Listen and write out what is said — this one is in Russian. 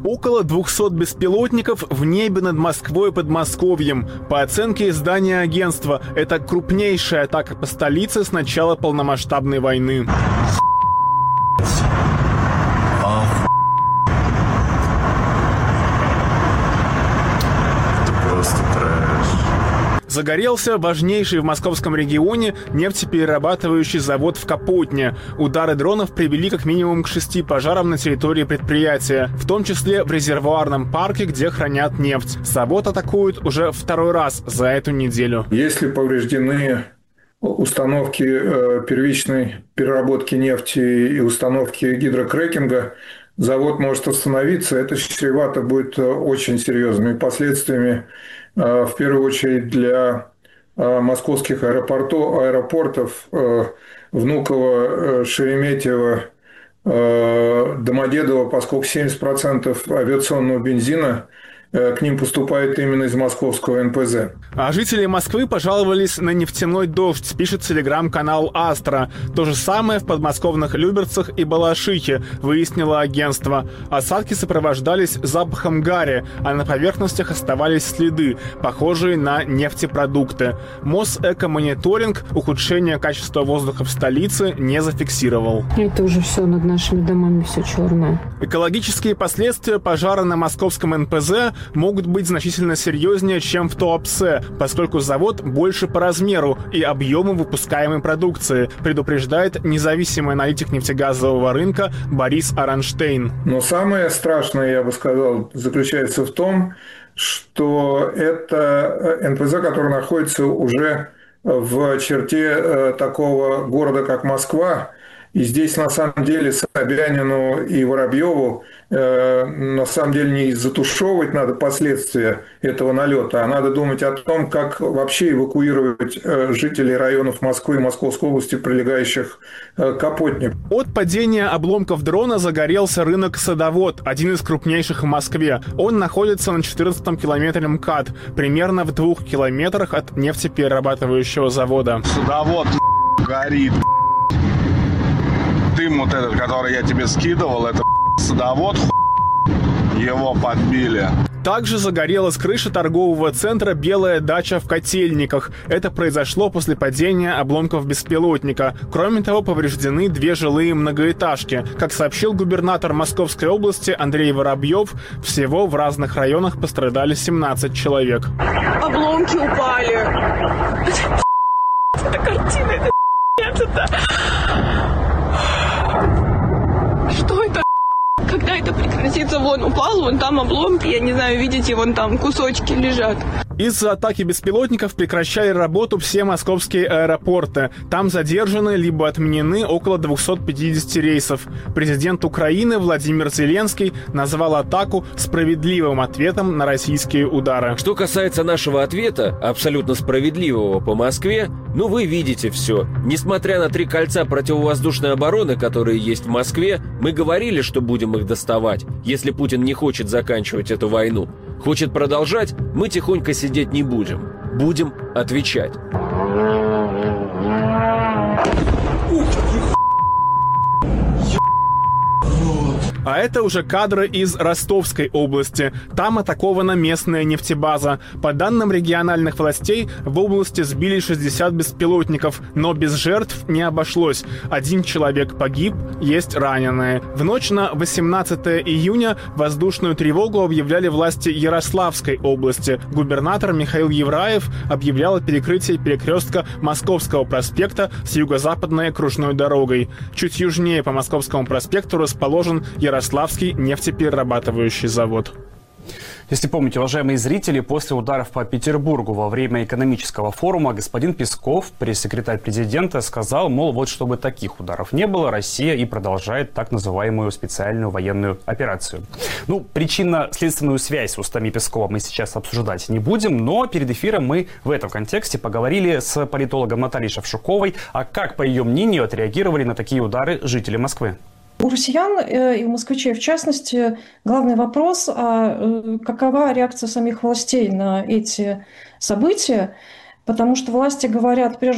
Около 200 беспилотников в небе над Москвой и Подмосковьем. По оценке издания агентства, это крупнейшая атака по столице с начала полномасштабной войны. Загорелся важнейший в московском регионе нефтеперерабатывающий завод в Капотне. Удары дронов привели как минимум к 6 пожарам на территории предприятия, в том числе в резервуарном парке, где хранят нефть. Завод атакуют уже второй раз за эту неделю. Если повреждены установки первичной переработки нефти и установки гидрокрекинга, завод может остановиться. Это чревато будет очень серьезными последствиями, в первую очередь для московских аэропортов Внуково, Шереметьево, Домодедово, поскольку 70% авиационного бензина к ним поступает именно из московского НПЗ. А жители Москвы пожаловались на нефтяной дождь, пишет телеграм-канал «Астра». То же самое в подмосковных Люберцах и Балашихе, выяснило агентство. Осадки сопровождались запахом гари, а на поверхностях оставались следы, похожие на нефтепродукты. Мосэкомониторинг ухудшение качества воздуха в столице не зафиксировал. Это уже все над нашими домами, все черное. Экологические последствия пожара на московском НПЗ могут быть значительно серьезнее, чем в Туапсе, поскольку завод больше по размеру и объему выпускаемой продукции, предупреждает независимый аналитик нефтегазового рынка Борис Аронштейн. Но самое страшное, я бы сказал, заключается в том, что это НПЗ, который находится уже в черте такого города, как Москва. И здесь, на самом деле, Собянину и Воробьеву, на самом деле, не затушевывать надо последствия этого налета, а надо думать о том, как вообще эвакуировать жителей районов Москвы и Московской области, прилегающих к Капотне. От падения обломков дрона загорелся рынок «Садовод», один из крупнейших в Москве. Он находится на 14-м километре МКАД, примерно в 2 километрах от нефтеперерабатывающего завода. Садовод горит. Дым вот этот, который я тебе скидывал, это садовод, его подбили. Также загорелась крыша торгового центра «Белая дача» в Котельниках. Это произошло после падения обломков беспилотника. Кроме того, повреждены 2 жилые многоэтажки. Как сообщил губернатор Московской области Андрей Воробьев, всего в разных районах пострадали 17 человек. Обломки упали. Это картина, это... Что это? Когда это прекратится? Вон упал, вон там обломки, я не знаю, видите, вон там кусочки лежат. Из-за атаки беспилотников прекращали работу все московские аэропорты. Там задержаны либо отменены около 250 рейсов. Президент Украины Владимир Зеленский назвал атаку справедливым ответом на российские удары. Что касается нашего ответа, абсолютно справедливого по Москве, вы видите все. Несмотря на 3 кольца противовоздушной обороны, которые есть в Москве, мы говорили, что будем их доставать, если Путин не хочет заканчивать эту войну. Хочет продолжать, мы тихонько сидеть не будем. Будем отвечать. А это уже кадры из Ростовской области. Там атакована местная нефтебаза. По данным региональных властей, в области сбили 60 беспилотников, но без жертв не обошлось. 1 человек погиб, есть раненые. В ночь на 18 июня воздушную тревогу объявляли власти Ярославской области. Губернатор Михаил Евраев объявлял о перекрытии перекрестка Московского проспекта с юго-западной окружной дорогой. Чуть южнее по Московскому проспекту расположен Ярославский нефтеперерабатывающий завод. Если помните, уважаемые зрители, после ударов по Петербургу во время экономического форума господин Песков, пресс-секретарь президента, сказал, мол, вот чтобы таких ударов не было, Россия и продолжает так называемую специальную военную операцию. Причинно-следственную связь устами Пескова мы сейчас обсуждать не будем, но перед эфиром мы в этом контексте поговорили с политологом Натальей Шевчуковой, а как, по ее мнению, отреагировали на такие удары жители Москвы. У россиян и у москвичей, в частности, главный вопрос, какова реакция самих властей на эти события, потому что власти говорят, прежде